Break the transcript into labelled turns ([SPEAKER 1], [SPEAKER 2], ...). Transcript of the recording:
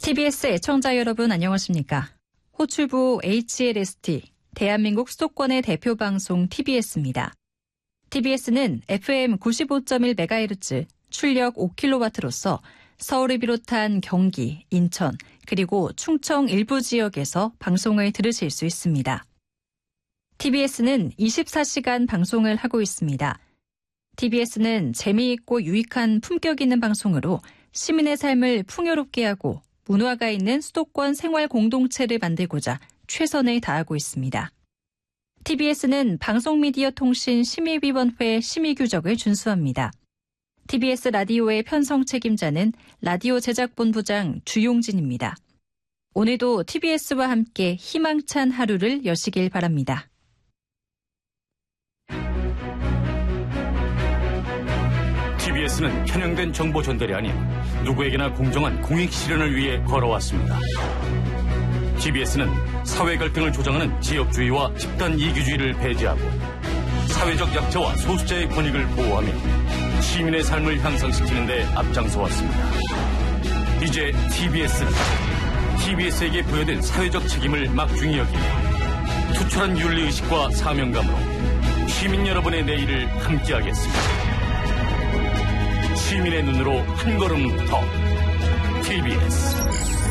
[SPEAKER 1] TBS 애청자 여러분 안녕하십니까? 호출부 HLST, 대한민국 수도권의 대표 방송 TBS입니다. TBS는 FM 95.1MHz, 출력 5kW로서 서울을 비롯한 경기, 인천, 그리고 충청 일부 지역에서 방송을 들으실 수 있습니다. TBS는 24시간 방송을 하고 있습니다. TBS는 재미있고 유익한 품격 있는 방송으로 시민의 삶을 풍요롭게 하고 문화가 있는 수도권 생활 공동체를 만들고자 최선을 다하고 있습니다. TBS는 방송미디어통신심의위원회 심의규정을 준수합니다. TBS 라디오의 편성 책임자는 라디오 제작본부장 주용진입니다. 오늘도 TBS와 함께 희망찬 하루를 여시길 바랍니다.
[SPEAKER 2] TBS는 편향된 정보 전달이 아닌 누구에게나 공정한 공익 실현을 위해 걸어왔습니다. TBS는 사회 갈등을 조장하는 지역주의와 집단 이기주의를 배제하고 사회적 약자와 소수자의 권익을 보호하며 시민의 삶을 향상시키는 데 앞장서 왔습니다. 이제 TBS에게 부여된 사회적 책임을 막중히 여기며 투철한 윤리의식과 사명감으로 시민 여러분의 내일을 함께하겠습니다. 시민의 눈으로 한 걸음 더 TBS